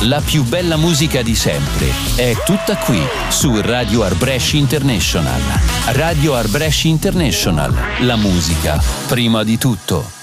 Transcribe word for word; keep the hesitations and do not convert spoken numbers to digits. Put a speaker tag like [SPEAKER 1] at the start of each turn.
[SPEAKER 1] La più bella musica di sempre è tutta qui su Radio Arbresci International. Radio Arbresci International, la musica prima di tutto.